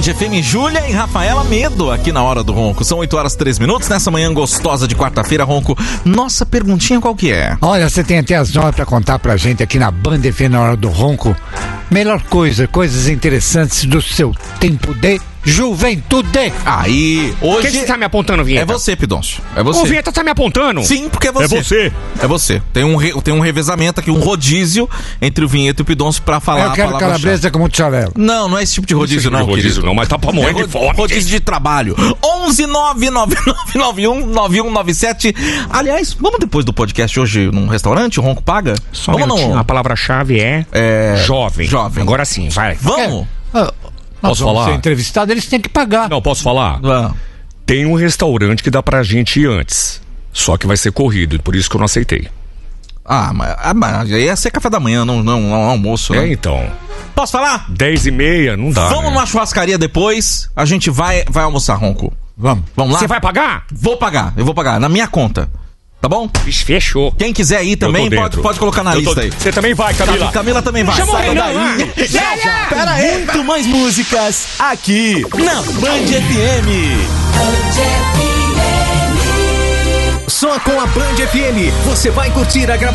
Band FM, Júlia e Rafaela Medo aqui na Hora do Ronco. São 8h03 nessa manhã gostosa de quarta-feira, Ronco. Nossa perguntinha qual que é? Olha, você tem até as 9 pra contar pra gente aqui na Band FM na Hora do Ronco. Melhor coisa, coisas interessantes do seu tempo de juventude. Aí, hoje... Quem você tá me apontando, Vinheta? É você, Pidoncio. É você. O Vinheta tá me apontando? Sim, porque é você. É você. É você. Tem um revezamento aqui, um rodízio entre o Vinheta e o Pidoncio pra falar Eu quero calabresa com mussarela. Não é esse tipo de rodízio, não, rodízio não, mas tá pra morrer de fome. Rodízio de trabalho. 11999919197. Aliás, vamos depois do podcast hoje num restaurante? O Ronco paga? Só vamos não. A palavra-chave é jovem. Jovem. Agora sim, vai. Vamos? Posso falar? Ser entrevistado, eles têm que pagar. Não, posso falar? Vamos. Tem um restaurante que dá pra gente ir antes. Só que vai ser corrido, por isso que eu não aceitei. Mas aí ia ser café da manhã, não almoço, né? Então. Posso falar? 10h30, não dá. Vamos né? numa churrascaria depois, a gente vai almoçar, Ronco. Vamos Vamos lá? Você vai pagar? Eu vou pagar, na minha conta. Tá bom? Fechou. Quem quiser ir também, pode colocar na lista aí. Você também vai, Camila. Camila também vai. Chama o Sai Renan daí. lá. Pera aí. Muito mais músicas aqui na Band FM. Só com a Band FM você vai curtir a gravação.